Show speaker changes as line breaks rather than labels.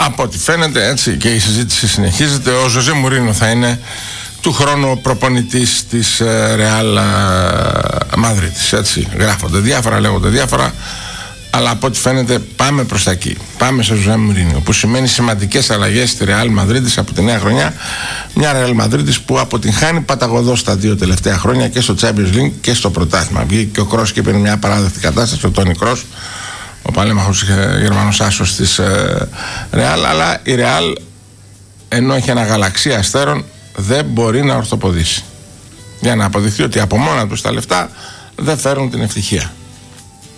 Από ό,τι φαίνεται, έτσι, και η συζήτηση συνεχίζεται, ο Ζωζέ Μουρίνιο θα είναι του χρόνου προπονητής της Ρεάλ Μαδρίτης, έτσι γράφονται διάφορα, λέγονται διάφορα, αλλά από ό,τι φαίνεται πάμε προς τα εκεί, πάμε σε Ζωζέ Μουρίνιο, που σημαίνει σημαντικές αλλαγές στη Ρεάλ Μαδρίτης από τη νέα χρονιά. Μια Ρεάλ Μαδρίτης που αποτυγχάνει παταγωδώς τα 2 τελευταία χρόνια και στο Champions League και στο πρωτάθλημα. Βγήκε και ο Κρός και είπε μια απαράδεκτη κατάσταση, ο Τόνι Κρός, ο παλέμαχος Γερμανός άσος της Ρεάλ, αλλά η Ρεάλ, ενώ έχει ένα γαλαξία αστέρων, δεν μπορεί να ορθοποδήσει, για να αποδειχθεί ότι από μόνα τους τα λεφτά δεν φέρουν την ευτυχία.